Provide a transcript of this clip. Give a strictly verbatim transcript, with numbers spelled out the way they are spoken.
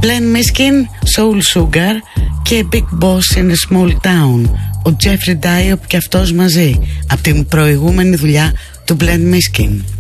Blend Miskin, Soul Sugar και Big Boss in a Small Town. Ο Jeffrey Diop και αυτός μαζί, από την προηγούμενη δουλειά του Blend Miskin.